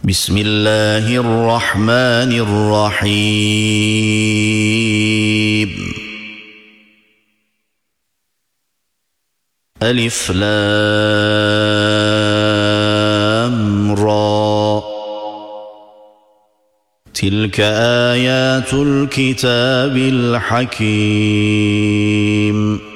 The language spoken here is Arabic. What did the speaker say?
بسم الله الرحمن الرحيم. ألف لام را. تلك آيات الكتاب الحكيم.